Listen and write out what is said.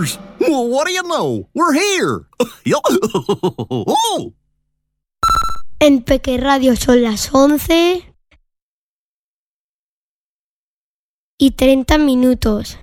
Cheers! Well, what do you know? We're here! Oh. En Peque Radio son las 11:30.